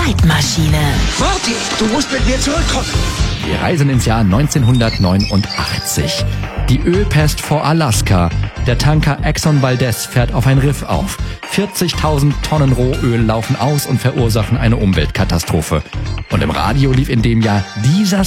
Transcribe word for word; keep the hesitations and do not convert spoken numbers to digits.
Zeitmaschine. Marty, du musst mit mir zurückkommen. Wir reisen ins Jahr neunzehnhundertneunundachtzig. Die Ölpest vor Alaska. Der Tanker Exxon Valdez fährt auf ein Riff auf. vierzigtausend Tonnen Rohöl laufen aus und verursachen eine Umweltkatastrophe. Und im Radio lief in dem Jahr dieser